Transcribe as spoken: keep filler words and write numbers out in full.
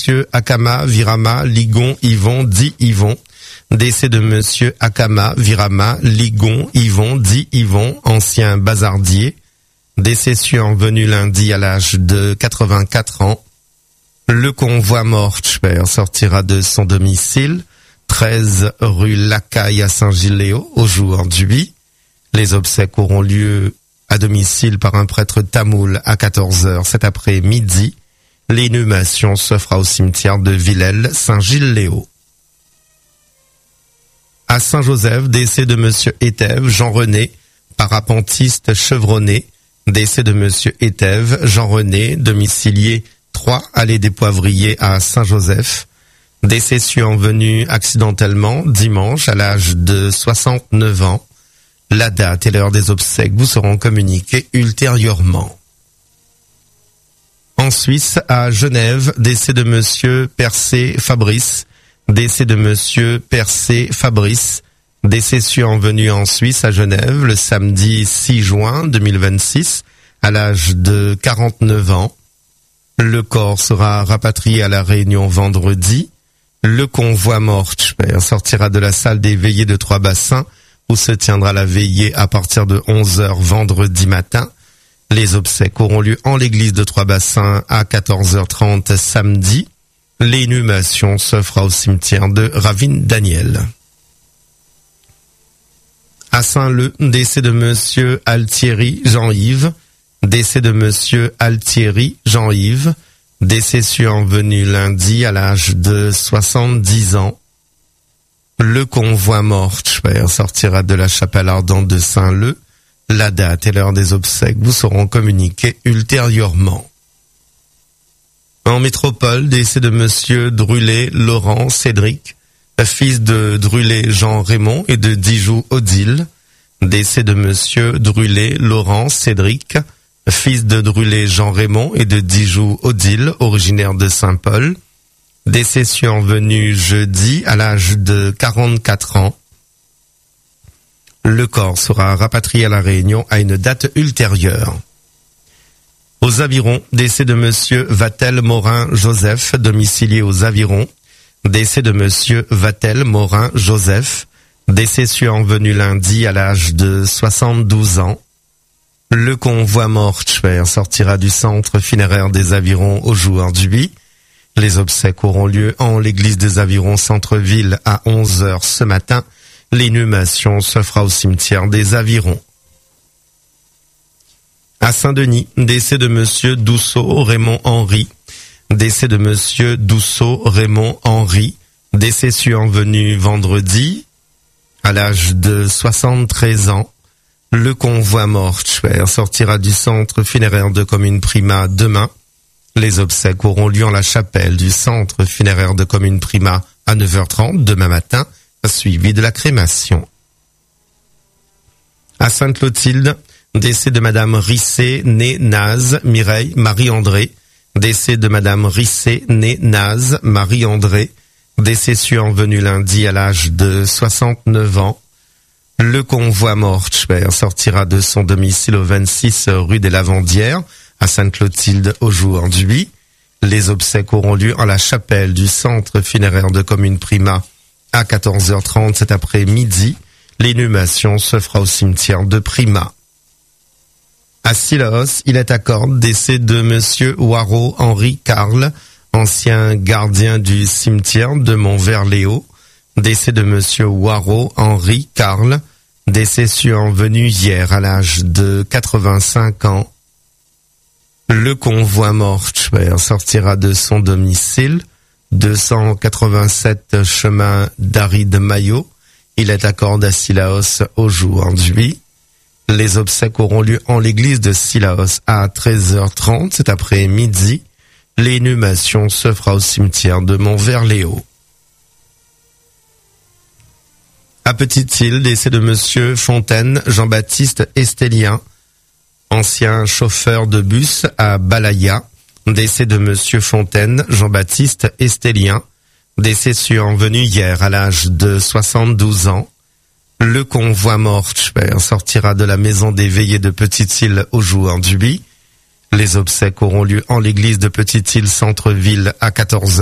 monsieur Akama Virama Ligon Yvon dit Yvon. Décès de monsieur Akama Virama Ligon Yvon dit Yvon, ancien bazardier. Décès survenu lundi à l'âge de quatre-vingt-quatre ans. Le convoi mortuaire sortira de son domicile, treize rue Lacaille à Saint-Gilles-Léo, au jour du. Les obsèques auront lieu à domicile par un prêtre tamoul à quatorze heures cet après-midi. L'inhumation se fera au cimetière de Villèle, Saint-Gilles-Léo. À Saint-Joseph, décès de monsieur Étève Jean-René, parapentiste chevronné. Décès de monsieur Étève Jean-René, domicilié trois allée des Poivriers à Saint-Joseph. Décès survenu accidentellement dimanche à l'âge de soixante-neuf ans. La date et l'heure des obsèques vous seront communiquées ultérieurement. En Suisse, à Genève, décès de monsieur Percé Fabrice. Décès de monsieur Percé Fabrice. Décès survenu en Suisse à Genève le samedi six juin deux mille vingt-six à l'âge de quarante-neuf ans. Le corps sera rapatrié à La Réunion vendredi. Le convoi mortuaire sortira de la salle des veillées de Trois-Bassins où se tiendra la veillée à partir de onze heures vendredi matin. Les obsèques auront lieu en l'église de Trois-Bassins à quatorze heures trente samedi. L'inhumation se fera au cimetière de Ravine-Daniel. À Saint-Leu, décès de monsieur Altieri Jean-Yves. Décès de monsieur Altieri Jean-Yves. Décès survenu lundi à l'âge de soixante-dix ans. Le convoi mortuaire sortira de la chapelle ardente de Saint-Leu. La date et l'heure des obsèques vous seront communiquées ultérieurement. En métropole, décès de monsieur Drulé Laurent Cédric, fils de Drulé Jean Raymond et de Dijoux Odile. Décès de monsieur Drulé Laurent Cédric, fils de Drulé Jean Raymond et de Dijoux Odile, originaire de Saint-Paul. Décès survenu jeudi à l'âge de quarante-quatre ans. Le corps sera rapatrié à La Réunion à une date ultérieure. Aux Avirons, décès de monsieur Vatel Morin Joseph, domicilié aux Avirons. Décès de monsieur Vatel Morin Joseph, décès survenu lundi à l'âge de soixante-douze ans. Le convoi mortuaire sortira du centre funéraire des Avirons au jour du. Les obsèques auront lieu en l'église des Avirons centre-ville à onze heures ce matin. L'inhumation se fera au cimetière des Avirons. À Saint-Denis, décès de monsieur Dousseau Raymond Henry. Décès de monsieur Dousseau Raymond Henry. Décès survenu vendredi à l'âge de soixante-treize ans. Le convoi mortuaire sortira du centre funéraire de Commune Prima demain. Les obsèques auront lieu en la chapelle du centre funéraire de Commune Prima à neuf heures trente demain matin, suivi de la crémation. À Sainte-Clotilde, décès de madame Rissé, née Naz, Mireille, Marie-André. Décès de madame Rissé, née Naz, Marie-André. Décès survenu lundi à l'âge de soixante-neuf ans. Le convoi mortuaire sortira de son domicile au vingt-six rue des Lavandières, à Sainte-Clotilde au jour du. Les obsèques auront lieu en la chapelle du centre funéraire de Commune Prima à quatorze heures trente cet après-midi. L'inhumation se fera au cimetière de Prima. À Sillaos, il est accorde décès de monsieur Waro Henri Carle, ancien gardien du cimetière de Montverléo. Décès de monsieur Waro Henri Carle, décès survenu hier à l'âge de quatre-vingt-cinq ans. Le convoi mortuaire sortira de son domicile, deux cent quatre-vingt-sept chemin d'Ari de Maillot. Il est accordé à Sillaos aujourd'hui. Les obsèques auront lieu en l'église de Sillaos à treize heures trente cet après-midi. L'inhumation se fera au cimetière de Montverléo. À Petite-Île, décès de monsieur Fontaine Jean-Baptiste Estélien, ancien chauffeur de bus à Balaya. Décès de monsieur Fontaine Jean-Baptiste Estélien, décès survenu hier à l'âge de soixante-douze ans. Le convoi mortuaire sortira de la maison des veillées de Petite-Île aujourd'hui. Les obsèques auront lieu en l'église de Petite-Île centre-ville à quatorze heures.